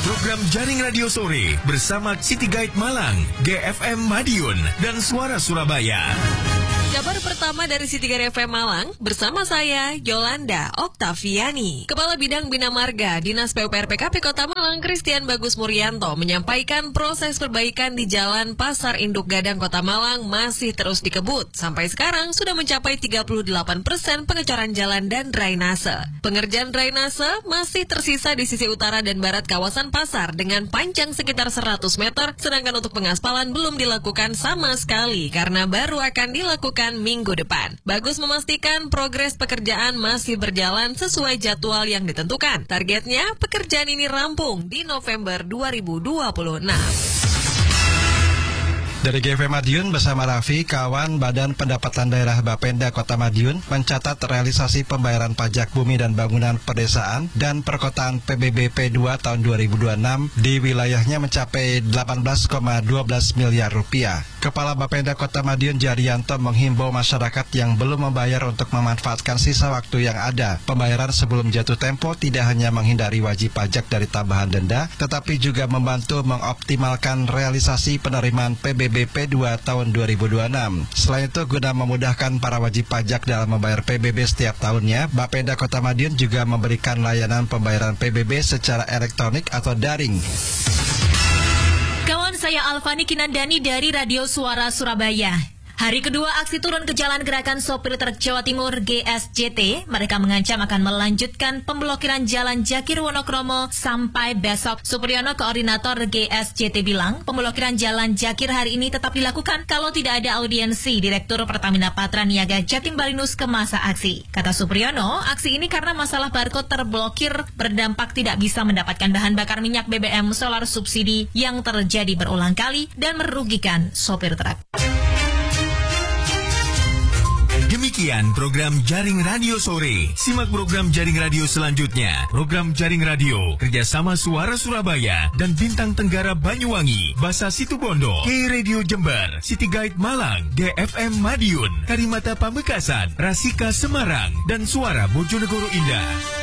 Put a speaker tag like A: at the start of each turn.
A: Program Jaring Radio Sore bersama City Guide Malang, GFM Madiun, dan Suara Surabaya.
B: Kabar pertama dari City Guide FM Malang bersama saya, Yolanda Oktaviani. Kepala Bidang Bina Marga Dinas PUPR PKP Kota Malang, Christian Bagus Murianto, menyampaikan proses perbaikan di Jalan Pasar Induk Gadang Kota Malang masih terus dikebut. Sampai sekarang sudah mencapai 38% pengecoran jalan dan drainase. Pengerjaan drainase masih tersisa di sisi utara dan barat kawasan pasar dengan panjang sekitar 100 meter, sedangkan untuk pengaspalan belum dilakukan sama sekali karena baru akan dilakukan minggu depan. Bagus memastikan progres pekerjaan masih berjalan sesuai jadwal yang ditentukan. Targetnya pekerjaan ini rampung di November 2026.
C: Dari GFM Madiun bersama Raffi, kawan Badan Pendapatan Daerah Bapenda Kota Madiun mencatat realisasi pembayaran pajak bumi dan bangunan pedesaan dan perkotaan PBB P2 tahun 2026 di wilayahnya mencapai 18,12 miliar rupiah. Kepala Bapenda Kota Madiun Jarianto menghimbau masyarakat yang belum membayar untuk memanfaatkan sisa waktu yang ada. Pembayaran sebelum jatuh tempo tidak hanya menghindari wajib pajak dari tambahan denda, tetapi juga membantu mengoptimalkan realisasi penerimaan PBB P2 tahun 2026. Selain itu, guna memudahkan para wajib pajak dalam membayar PBB setiap tahunnya, Bapenda Kota Madiun juga memberikan layanan pembayaran PBB secara elektronik atau daring.
D: Kawan saya Alfani Kinandani dari Radio Suara Surabaya. Hari kedua aksi turun ke jalan gerakan sopir truk Jawa Timur GSJT, mereka mengancam akan melanjutkan pemblokiran jalan Jakir Wonokromo sampai besok. Supriyono, koordinator GSJT bilang, pemblokiran jalan Jakir hari ini tetap dilakukan kalau tidak ada audiensi Direktur Pertamina Patra Niaga Jatim Balinus ke masa aksi. Kata Supriyono, aksi ini karena masalah barcode terblokir berdampak tidak bisa mendapatkan bahan bakar minyak BBM solar subsidi yang terjadi berulang kali dan merugikan sopir truk.
A: Demikian program Jaring Radio Sore. Simak program Jaring Radio selanjutnya. Program Jaring Radio kerjasama Suara Surabaya dan Bintang Tenggara Banyuwangi, Basa Situbondo, K-Radio Jember, City Guide Malang, GFM Madiun, Karimata Pamekasan, Rasika Semarang, dan Suara Bojonegoro Indah.